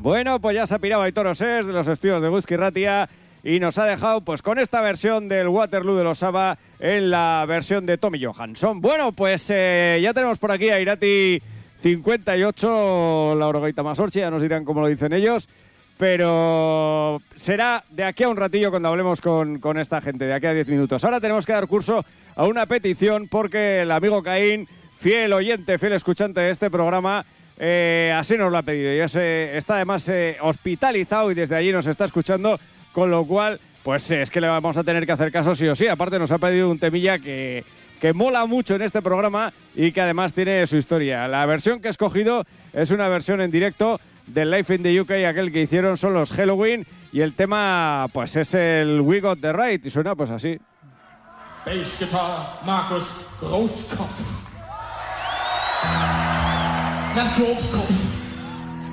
Bueno, pues ya se ha pirado Aitor Osés de los estudios de Whisky Ratia y nos ha dejado pues con esta versión del Waterloo de los ABBA en la versión de Tommy Johansson. Bueno, pues ya tenemos por aquí a Irati 58, la Orogaita Masorchi, ya nos dirán cómo lo dicen ellos, pero será de aquí a un ratillo cuando hablemos con esta gente, de aquí a 10 minutos. Ahora tenemos que dar curso a una petición porque el amigo Caín, fiel oyente, fiel escuchante de este programa, así nos lo ha pedido. Ya está además hospitalizado y desde allí nos está escuchando, con lo cual, pues es que le vamos a tener que hacer caso sí o sí. Aparte nos ha pedido un temilla que mola mucho en este programa y que además tiene su historia. La versión que he escogido es una versión en directo del Live in the UK, aquel que hicieron son los Halloween, y el tema pues es el We Got the Right y suena pues así. Bass guitar, Markus Großkopf. Nach Großkopf.